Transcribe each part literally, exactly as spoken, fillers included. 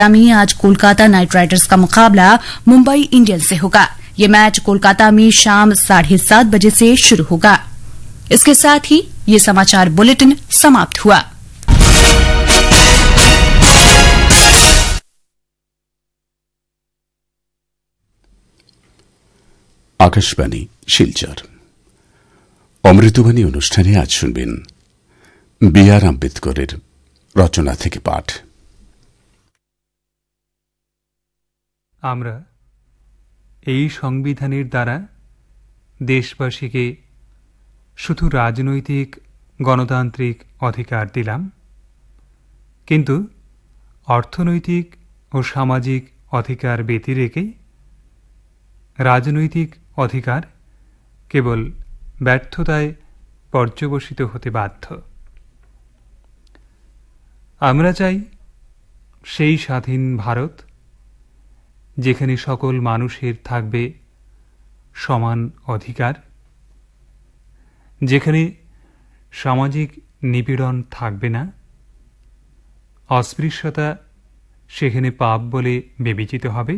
में आज Kolkata night Riders का मुकाबला मुंबई इंडियंस से होगा। ये मैच कोलकाता में शाम साढ़े सात बजे से शुरू होगा। इसके साथ ही ये समाचार बुलेटिन समाप्त हुआ। आकाशवाणी শিলচর অমৃতবাণী অনুষ্ঠানে আজ শুনবেন বি আর আম্বেদকরের রচনা থেকে পাঠ। আমরা এই সংবিধানের দ্বারা দেশবাসীকে শুধু রাজনৈতিক গণতান্ত্রিক অধিকার দিলাম, কিন্তু অর্থনৈতিক ও সামাজিক অধিকার ব্যতিরেকে রাজনৈতিক অধিকার কেবল ব্যর্থতায় পর্যবসিত হতে বাধ্য। আমরা চাই সেই স্বাধীন ভারত যেখানে সকল মানুষের থাকবে সমান অধিকার, যেখানে সামাজিক নিপীড়ন থাকবে না, অস্পৃশ্যতা সেখানে পাপ বলে বিবেচিত হবে,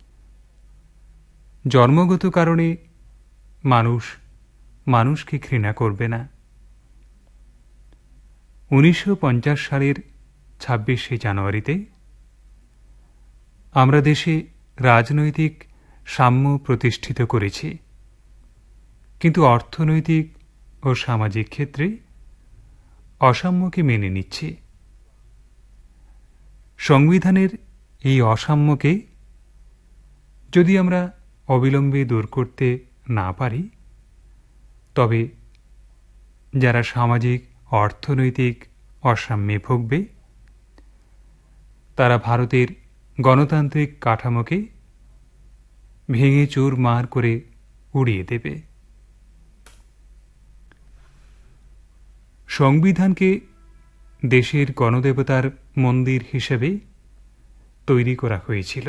জন্মগত কারণে মানুষ মানুষকে ঘৃণা করবে না। উনিশশো পঞ্চাশ সালের ছাব্বিশে জানুয়ারিতে আমরা দেশে রাজনৈতিক সাম্য প্রতিষ্ঠিত করেছি, কিন্তু অর্থনৈতিক ও সামাজিক ক্ষেত্রে অসাম্যকে মেনে নিচ্ছি। সংবিধানের এই অসাম্যকে যদি আমরা অবিলম্বে দূর করতে না পারি, তবে যারা সামাজিক অর্থনৈতিক অসাম্যে ভুগবে তারা ভারতের গণতান্ত্রিক কাঠামোকে ভেঙে চুরমার করে উড়িয়ে দেবে। সংবিধানকে দেশের গণদেবতার মন্দির হিসেবে তৈরি করা হয়েছিল,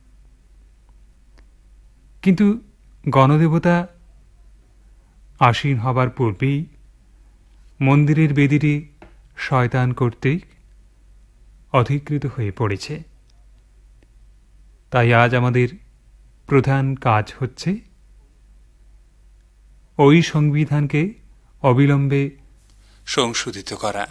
কিন্তু গণদেবতা আসীন হবার পূর্বেই মন্দিরের বেদিটি শয়তান কর্তৃক অধিকৃত হয়ে পড়েছে। তাই আজ আমাদের প্রধান কাজ হচ্ছে ওই সংবিধানকে অবিলম্বে সংশোধিত করা।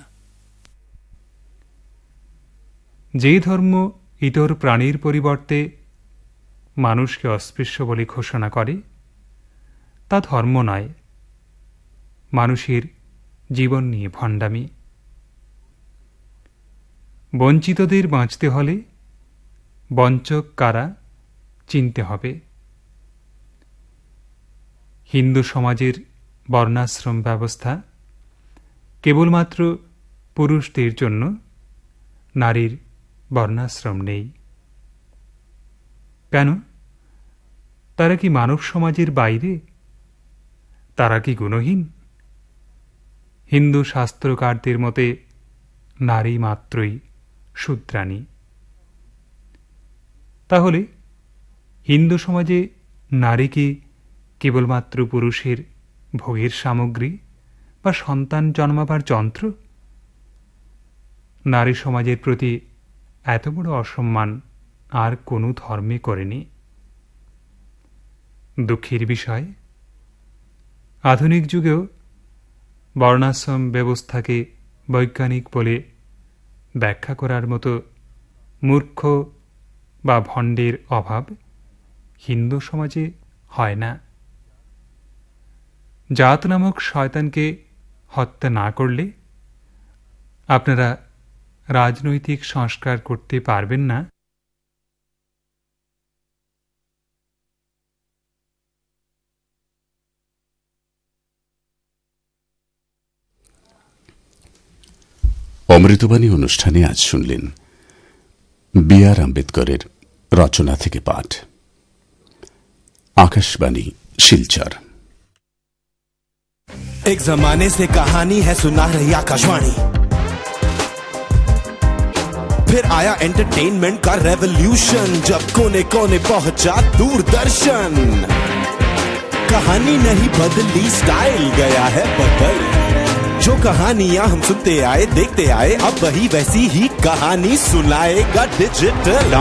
যে ধর্ম ইতর প্রাণীর পরিবর্তে মানুষকে অস্পৃশ্য বলে ঘোষণা করে তা ধর্ম নয়, মানুষের জীবন নিয়ে ভণ্ডামি। বঞ্চিতদের বাঁচতে হলে বঞ্চক কারা চিনতে হবে। হিন্দু সমাজের বর্ণাশ্রম ব্যবস্থা কেবলমাত্র পুরুষদের জন্য, নারীর বর্ণাশ্রম নেই। কেন? তারা কি মানব সমাজের বাইরে? তারা কি গুণহীন? হিন্দু শাস্ত্রকারদের মতে নারী মাত্রই শূদ্রাণী। তাহলে হিন্দু সমাজে নারী কি কেবলমাত্র পুরুষের ভোগের সামগ্রী বা সন্তান জন্মাবার যন্ত্র? নারী সমাজের প্রতি এত বড় অসম্মান আর কোনো ধর্মে করেনি। দুঃখের বিষয়, আধুনিক যুগেও বর্ণাশ্রম ব্যবস্থাকে বৈজ্ঞানিক বলে ব্যাখ্যা করার মতো মূর্খ বা ভণ্ডের অভাব হিন্দু সমাজে হয় না। জাত নামক শয়তানকে হত্যা না করলে আপনারা রাজনৈতিক সংস্কার করতে পারবেন না। অমৃতবাণী অনুষ্ঠানে আজ শুনলেন বি আর আম্বেদকরের রচনা থেকে পাঠ। आकाशवाणी শিলচর। एक जमाने से कहानी है सुना रही आकाशवाणी, फिर आया एंटरटेनमेंट का रेवोल्यूशन, जब कोने कोने पहुंचा दूरदर्शन। कहानी नहीं बदली, स्टाइल गया है बदल, जो कहानियां हम सुनते आए देखते आए अब वही वैसी ही कहानी सुनाएगा डिजिटल।